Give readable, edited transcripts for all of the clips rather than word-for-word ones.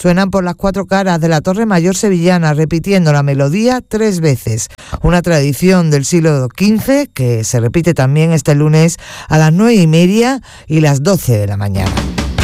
suenan por las 4 caras de la Torre Mayor sevillana, repitiendo la melodía 3 veces. Una tradición del siglo XV que se repite también este lunes a las 9:30 y las 12 de la mañana.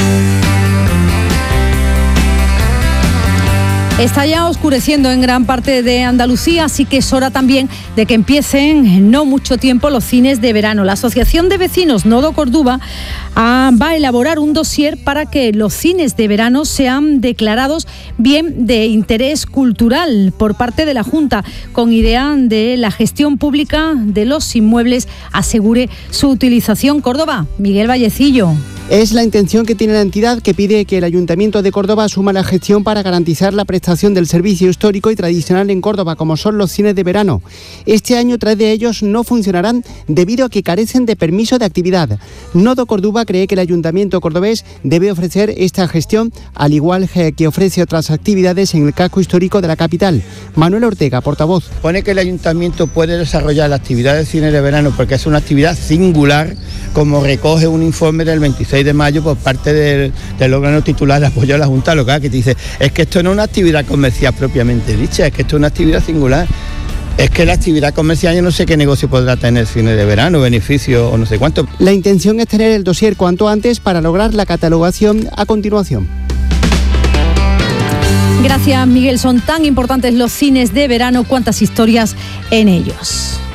Está ya oscureciendo en gran parte de Andalucía, así que es hora también de que empiecen en no mucho tiempo los cines de verano. La Asociación de Vecinos Nodo Córdoba va a elaborar un dossier para que los cines de verano sean declarados bien de interés cultural por parte de la Junta, con idea de la gestión pública de los inmuebles asegure su utilización. Córdoba, Miguel Vallecillo. Es la intención que tiene la entidad, que pide que el Ayuntamiento de Córdoba asuma la gestión para garantizar la prestación del servicio histórico y tradicional en Córdoba, como son los cines de verano. Este año 3 de ellos no funcionarán debido a que carecen de permiso de actividad. Nodo Córdoba cree que el Ayuntamiento cordobés debe ofrecer esta gestión, al igual que ofrece otras actividades en el casco histórico de la capital. Manuel Ortega, portavoz. Pone que el Ayuntamiento puede desarrollar la actividad de cine de verano porque es una actividad singular, como recoge un informe del 26 de mayo por parte del órgano titular de apoyo a la Junta Local, que te dice, es que esto no es una actividad comercial propiamente dicha, es que esto es una actividad singular. Es que la actividad comercial, yo no sé qué negocio podrá tener cine de verano, beneficio o no sé cuánto. La intención es tener el dossier cuanto antes para lograr la catalogación a continuación. Gracias, Miguel. Son tan importantes los cines de verano, cuántas historias en ellos.